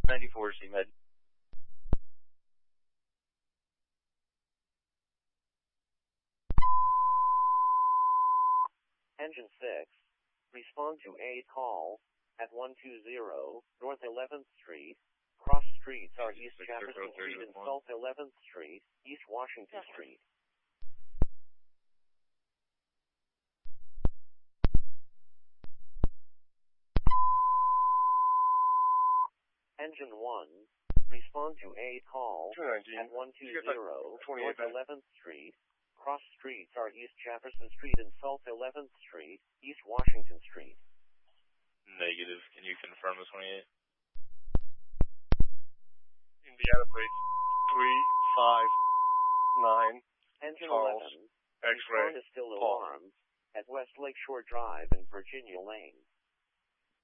94, CMed. Engine 6, respond to a call at 120 North 11th Street. Cross streets are East Jefferson Street and South 11th Street, East Washington Street. Engine 1, respond to a call at 120 North 11th Street. Cross streets are East Jefferson Street and South 11th Street, East Washington Street. Negative. Can you confirm the 28? Indiana plate 359. Engine Charles, 11, X-ray, respond to still Paul. alarm at West Lakeshore Drive and Virginia Lane.